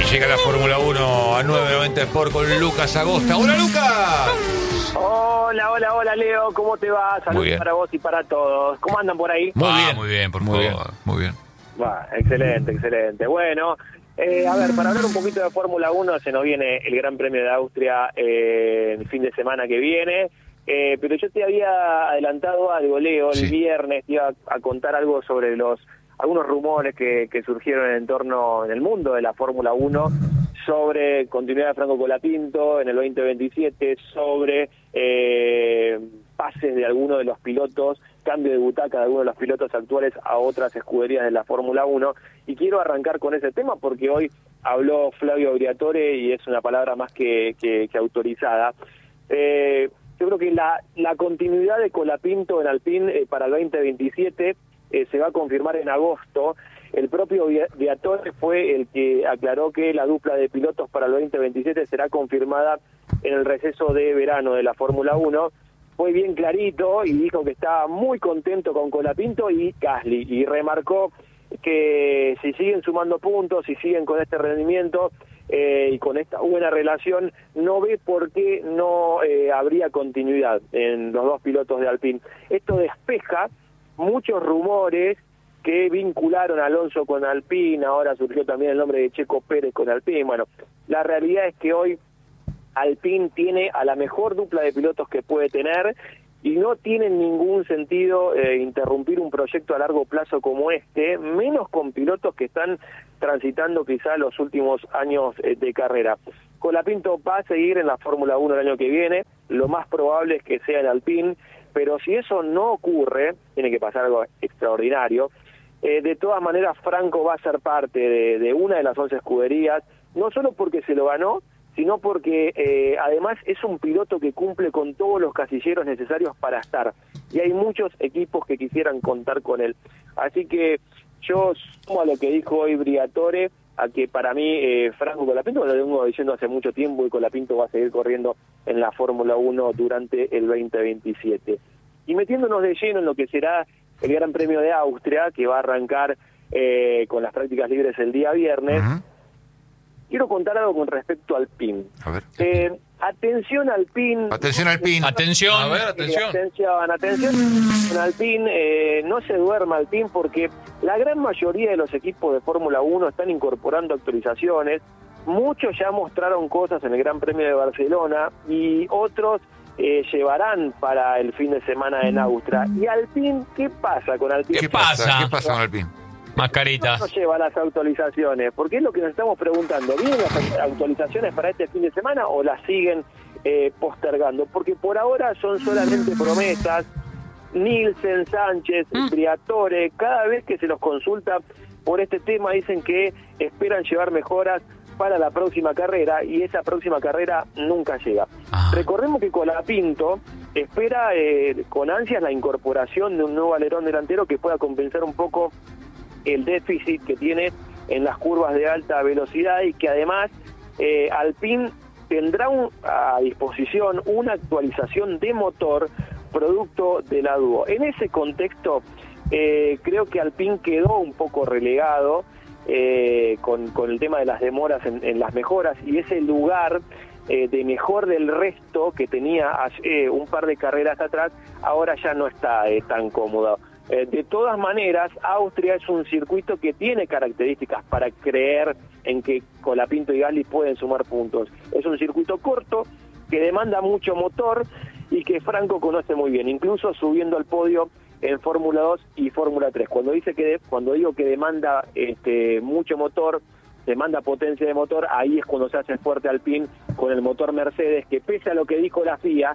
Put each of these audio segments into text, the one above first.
Llega la Fórmula 1 a 990 Sport con Lucas Agosta. ¡Hola, Lucas! Hola, Leo, ¿cómo te va? Saludos para vos y para todos. ¿Cómo andan por ahí? Muy bien, por favor. Muy bien. Va, excelente. Bueno, a ver, para hablar un poquito de Fórmula 1, se nos viene el Gran Premio de Austria el fin de semana que viene. Pero yo te había adelantado algo, Leo, el viernes te iba a contar algo sobre algunos rumores que surgieron en el mundo de la Fórmula 1 sobre continuidad de Franco Colapinto en el 2027, sobre pases de algunos de los pilotos, cambio de butaca de algunos de los pilotos actuales a otras escuderías de la Fórmula 1, y quiero arrancar con ese tema porque hoy habló Flavio Briatore y es una palabra más que autorizada. Yo creo que la continuidad de Colapinto en Alpine para el 2027 se va a confirmar en agosto. El propio Briatore fue el que aclaró que la dupla de pilotos para el 2027 será confirmada en el receso de verano de la Fórmula 1. Fue bien clarito y dijo que estaba muy contento con Colapinto y Gasly, y remarcó que si siguen sumando puntos, si siguen con este rendimiento y con esta buena relación, no ve por qué no habría continuidad en los dos pilotos de Alpine. Esto despeja muchos rumores que vincularon a Alonso con Alpine, ahora surgió también el nombre de Checo Pérez con Alpine. Bueno, la realidad es que hoy Alpine tiene a la mejor dupla de pilotos que puede tener y no tiene ningún sentido interrumpir un proyecto a largo plazo como este, menos con pilotos que están transitando quizá los últimos años de carrera. Colapinto va a seguir en la Fórmula 1 el año que viene, lo más probable es que sea en Alpine, pero si eso no ocurre, tiene que pasar algo extraordinario. De todas maneras, Franco va a ser parte de una de las 11 escuderías, no solo porque se lo ganó, sino porque además es un piloto que cumple con todos los casilleros necesarios para estar. Y hay muchos equipos que quisieran contar con él. Así que yo sumo a lo que dijo hoy Briatore, a que para mí Franco Colapinto, lo vengo diciendo hace mucho tiempo, y Colapinto va a seguir corriendo en la Fórmula 1 durante el 2027. Y metiéndonos de lleno en lo que será el Gran Premio de Austria, que va a arrancar con las prácticas libres el día viernes, quiero contar algo con respecto al Alpine. A ver. Atención Alpine. Atención Alpine. Atención. A ver, atención Alpine. No se duerma Alpine, porque la gran mayoría de los equipos de Fórmula 1 están incorporando actualizaciones. Muchos ya mostraron cosas en el Gran Premio de Barcelona y otros llevarán para el fin de semana en Austria. ¿Y Alpine? ¿Qué pasa con Alpine? ¿Qué pasa con Alpine? Mascaritas. No lleva las actualizaciones, porque es lo que nos estamos preguntando. ¿Vienen las actualizaciones para este fin de semana o las siguen postergando? Porque por ahora son solamente promesas. Nielsen, Sánchez, Briatore, cada vez que se los consulta por este tema dicen que esperan llevar mejoras para la próxima carrera, y esa próxima carrera nunca llega. Recordemos que Colapinto espera con ansias la incorporación de un nuevo alerón delantero que pueda compensar un poco el déficit que tiene en las curvas de alta velocidad, y que además Alpine tendrá a disposición una actualización de motor producto de la Duo. En ese contexto creo que Alpine quedó un poco relegado con el tema de las demoras en las mejoras, y ese lugar de mejor del resto que tenía hace un par de carreras atrás ahora ya no está tan cómodo. De todas maneras, Austria es un circuito que tiene características para creer en que Colapinto y Gasly pueden sumar puntos. Es un circuito corto, que demanda mucho motor y que Franco conoce muy bien, incluso subiendo al podio en Fórmula 2 y Fórmula 3. Cuando digo que demanda mucho motor, demanda potencia de motor, ahí es cuando se hace fuerte Alpine con el motor Mercedes, que pese a lo que dijo la FIA,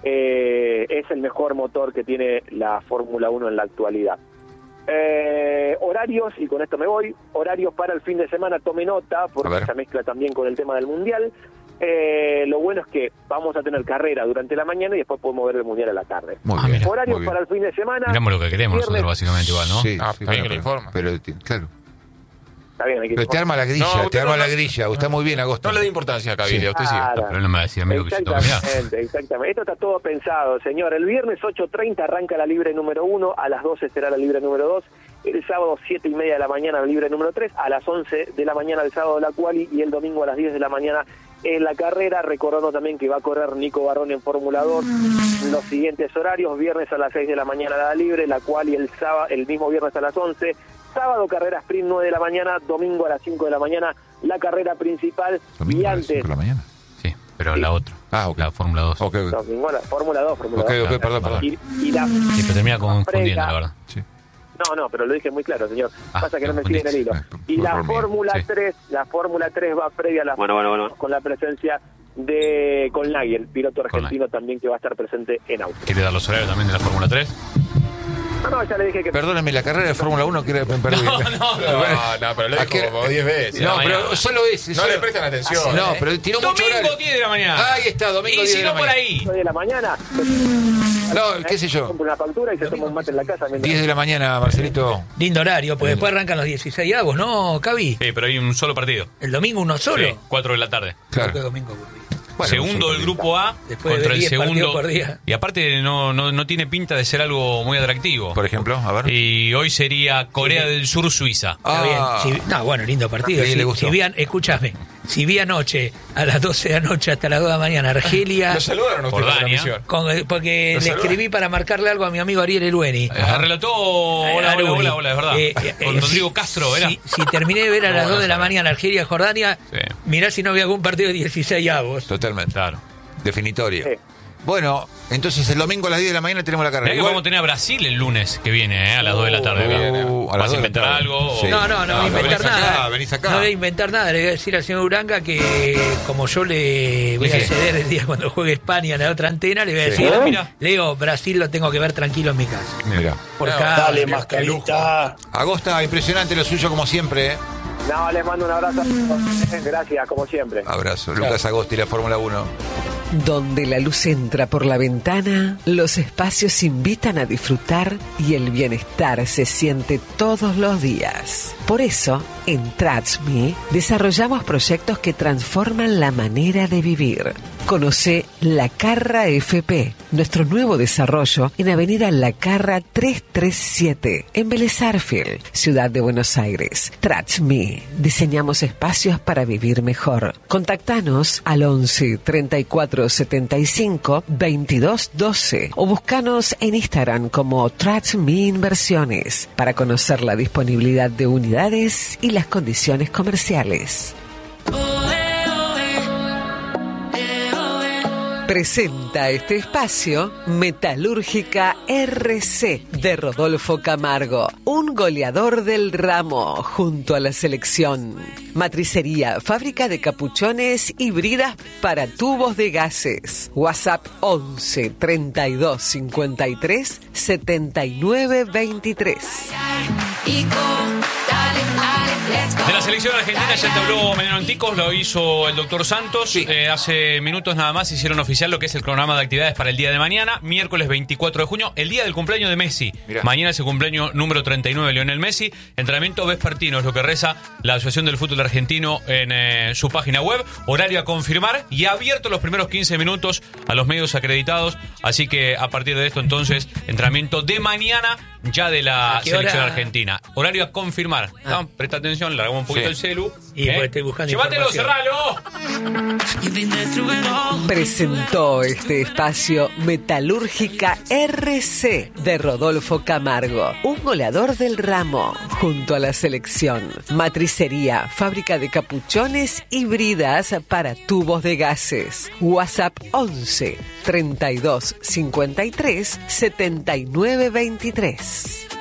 es el mejor motor que tiene la Fórmula 1 en la actualidad. Horarios, y con esto me voy, horarios para el fin de semana, tome nota, porque se mezcla también con el tema del Mundial. Lo bueno es que vamos a tener carrera durante la mañana y después podemos ver el Mundial a la tarde. Horarios para el fin de semana. Miramos lo que queremos nosotros, básicamente, igual, ¿no? Sí, también que le informa. Pero, claro. Está bien, pero te arma la grilla, está muy bien, Agosto. No le dé importancia a Cabilia, usted sí. Pero no me va a decir a mí lo que yo tengo que mirar. Exactamente, esto está todo pensado, señor. El viernes 8:30 arranca la libre número 1, a las 12 será la libre número 2, el sábado 7:30 de la mañana el libre número 3, a las 11 de la mañana el sábado la quali y el domingo a las 10 de la mañana en la carrera, recordando también que va a correr Nico Barrón en Fórmula 2. Los siguientes horarios: viernes a las 6 de la mañana la libre, la quali el mismo viernes a las 11, sábado carrera sprint 9 de la mañana, domingo a las 5 de la mañana la carrera principal. ¿Domingo y a las antes 5 de la mañana? Sí, pero la otra. Ok. La Fórmula 2. Okay. Domingo la Fórmula 2. Ok, perdón. Y la Sí, pero termina confundiendo, la verdad. Sí. No, pero lo dije muy claro, señor. Pasa que no me confundiste. siguen el hilo. Y la Fórmula 3, la Fórmula 3 va previa a la con la presencia de Colnaghi, el piloto argentino también que va a estar presente en Austria. ¿Quiere dar los horarios también de la Fórmula 3? No, ya le dije que... Perdóname, la carrera de Fórmula 1 que me perdí. No, pero lo dijo como 10 veces. No, pero solo es. No le prestan atención. No, pero tiró mucho Domingo horario. 10 de la mañana. Ahí está, domingo 10 de la mañana. Y si no por ahí. 9 de la mañana... No, qué sé yo. Compra una factura y se toma un mate en la casa. 10 de la mañana, Marcelito. Lindo horario, pues después arrancan los 16avos, ¿no, Cavi? Sí, pero hay un solo partido. El domingo uno solo. Sí, 4 de la tarde. Claro. Después domingo aburrido. Bueno, Segundo del grupo A Después de contra el 10 partidos segundo. por día. Y aparte no tiene pinta de ser algo muy atractivo. Por ejemplo, a ver. Y hoy sería Corea del Sur, Suiza. Está bien. Bueno, lindo partido. Sí, le gustó. Escúchame, si vi anoche a las 12 de la noche hasta las 2 de la mañana Argelia, Lo saludaron ustedes por la misión. porque le escribí para marcarle algo a mi amigo Ariel Elueni. Relató, hola, es verdad. Con Rodrigo Castro, ¿era? Si terminé de ver a las 2 de la mañana Argelia, Jordania, Sí. mirá si no había algún partido de 16avos. Totalmente. Claro. Definitorio. Sí. Bueno, entonces el domingo a las 10 de la mañana tenemos la carrera. Mirá que vamos a tener a Brasil el lunes que viene, a las 2 de la tarde. a las ¿Vas 2 a de la inventar tarde. algo? Sí. No voy a inventar venís acá, nada. venís acá. No voy a inventar nada. Le voy a decir al señor Uranga que como yo le voy a ceder el día cuando juegue España en la otra antena, le voy a decir, Mira. le digo, Brasil lo tengo que ver tranquilo en mi casa. Mira. Por cada... Dale, mascarita. Agosta, impresionante lo suyo como siempre. No, les mando un abrazo. Gracias, como siempre. Abrazo. Lucas Agosti, la Fórmula 1. Donde la luz entra por la ventana, los espacios invitan a disfrutar y el bienestar se siente todos los días. Por eso, en TransMe desarrollamos proyectos que transforman la manera de vivir. Conoce La Carra FP, nuestro nuevo desarrollo en Avenida La Carra 337, en Vélez Arfield, Ciudad de Buenos Aires. TransMe, diseñamos espacios para vivir mejor. Contactanos al 11 34 75 22 12 o buscanos en Instagram como TransMe Inversiones para conocer la disponibilidad de unidades y las condiciones comerciales. Presenta este espacio Metalúrgica RC de Rodolfo Camargo, un goleador del ramo junto a la selección. Matricería, fábrica de capuchones y bridas para tubos de gases. WhatsApp 11 32 53 79 23. De la selección argentina ya te habló Menino Anticos, lo hizo el doctor Santos. Sí. Hace minutos nada más hicieron oficial lo que es el cronograma de actividades para el día de mañana, miércoles 24 de junio, el día del cumpleaños de Messi. Mirá. Mañana es el cumpleaños número 39 de Lionel Messi. Entrenamiento vespertino es lo que reza la Asociación del Fútbol Argentino en su página web. Horario a confirmar y abierto los primeros 15 minutos a los medios acreditados. Así que a partir de esto entonces, entrenamiento de mañana ya de la ¿A qué selección hora? argentina. Horario a confirmar. ¿No? Presta atención, largamos un poquito Sí. el celu. Y porque estoy buscando ¡Llévatelo, información. cerralo! Presentó este espacio Metalúrgica RC de Rodolfo Camargo, un goleador del ramo junto a la selección. Matricería, fábrica de capuchones y bridas para tubos de gases. WhatsApp 11 32 53 79 23.